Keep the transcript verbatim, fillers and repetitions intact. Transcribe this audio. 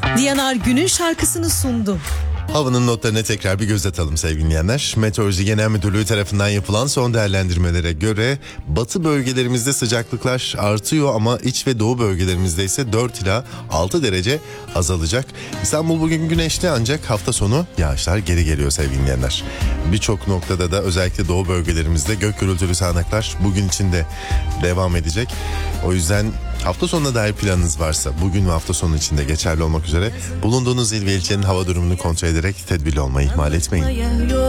Diyanar günün şarkısını sundu. Havanın notlarına tekrar bir göz atalım sevgili dinleyenler. Meteoroloji Genel Müdürlüğü tarafından yapılan son değerlendirmelere göre batı bölgelerimizde sıcaklıklar artıyor ama iç ve doğu bölgelerimizde ise dört ila altı derece azalacak. İstanbul bugün güneşli ancak hafta sonu yağışlar geri geliyor sevgili dinleyenler. Birçok noktada da özellikle doğu bölgelerimizde gök gürültülü sağanaklar bugün için de devam edecek. O yüzden hafta sonuna dair planınız varsa bugün ve hafta sonu içinde geçerli olmak üzere bulunduğunuz il ve ilçenin hava durumunu kontrol ederek tedbirli olmayı ihmal etmeyin.